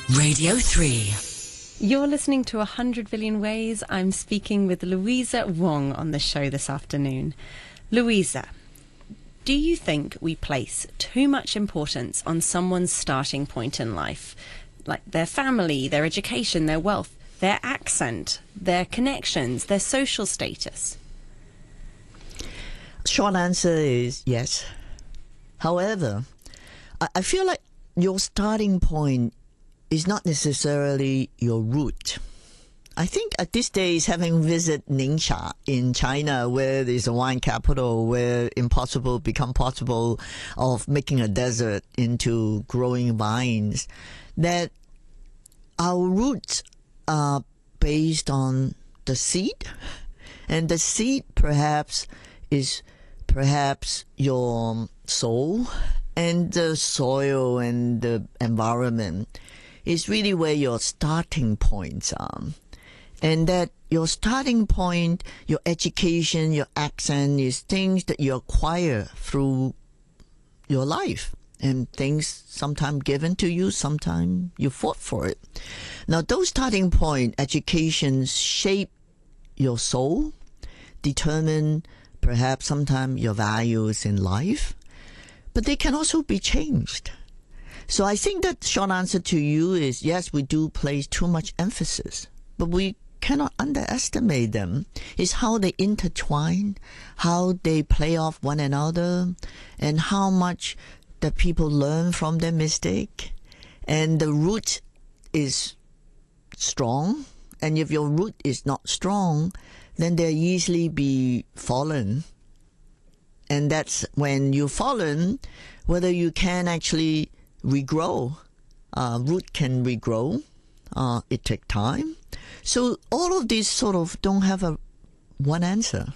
Radio 3. You're listening to 100 Billion Ways. I'm speaking with Louisa Wong on the show this afternoon. Louisa, do you think we place too much importance on someone's starting point in life? Like their family, their education, their wealth, their accent, their connections, their social status? Short answer is yes. However, I feel like your starting point is not necessarily your root. I think at this days, having visited Ningxia in China, where there's a wine capital, where impossible become possible of making a desert into growing vines, that our roots are based on the seed, and the seed perhaps is your soul, and the soil and the environment is really where your starting points are. And that your starting point, your education, your accent is things that you acquire through your life. And things sometimes given to you, sometimes you fought for it. Now, those starting point, educations shape your soul, determine perhaps sometimes your values in life, but they can also be changed. So I think that short answer to you is yes, we do place too much emphasis, but we cannot underestimate them. It's how they intertwine, how they play off one another, and how much the people learn from their mistake. And the root is strong, and if your root is not strong, then they'll easily be fallen. And that's when you've fallen, whether you can actually regrow. Root can regrow. It takes time. So all of these sort of don't have one answer.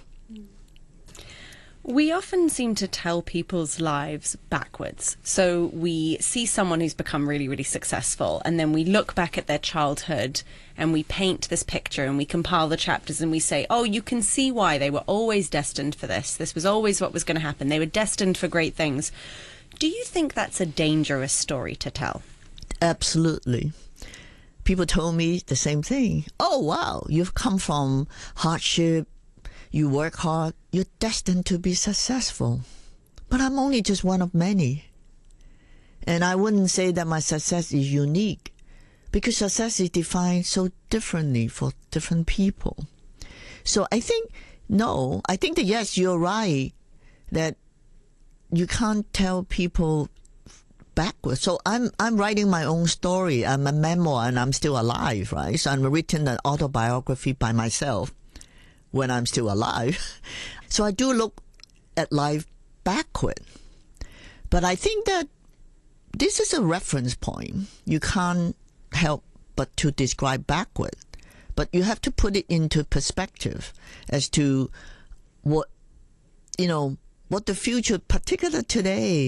We often seem to tell people's lives backwards. So we see someone who's become really, really successful, and then we look back at their childhood and we paint this picture and we compile the chapters and we say, oh, you can see why they were always destined for this. This was always what was going to happen. They were destined for great things. Do you think that's a dangerous story to tell? Absolutely. People told me the same thing. Oh, wow, you've come from hardship. You work hard, you're destined to be successful. But I'm only just one of many. And I wouldn't say that my success is unique, because success is defined so differently for different people. So I think that yes, you're right, that you can't tell people backwards. So I'm writing my own story. I'm a memoir and I'm still alive, right? So I'm written an autobiography by myself when I'm still alive. So I do look at life backward. But I think that this is a reference point. You can't help but to describe backward. But you have to put it into perspective as to what the future, particularly today,